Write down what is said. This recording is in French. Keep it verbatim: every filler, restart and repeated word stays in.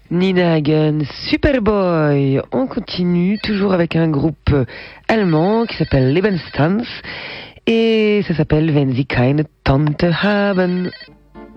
Nina Hagen, Superboy. On continue toujours avec un groupe allemand qui s'appelle Lebenstanz et ça s'appelle Wenn Sie keine Tante haben.